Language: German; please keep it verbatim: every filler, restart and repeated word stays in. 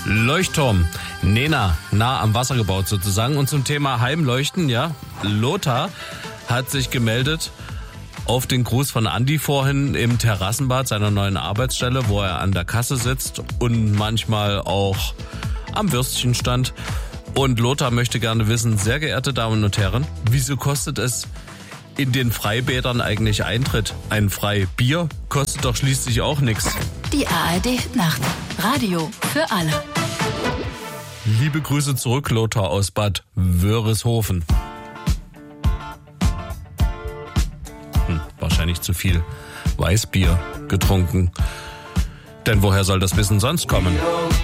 Leuchtturm. Nena, nah am Wasser gebaut sozusagen. Und zum Thema Heimleuchten, ja, Lothar hat sich gemeldet auf den Gruß von Andi vorhin im Terrassenbad seiner neuen Arbeitsstelle, wo er an der Kasse sitzt und manchmal auch am Würstchenstand. Und Lothar möchte gerne wissen, sehr geehrte Damen und Herren, wieso kostet es in den Freibädern eigentlich Eintritt? Ein Freibier kostet doch schließlich auch nichts. Die A R D-Nacht. Radio für alle. Liebe Grüße zurück, Lothar aus Bad Wörishofen. Hm, wahrscheinlich zu viel Weißbier getrunken. Denn woher soll das Wissen sonst kommen?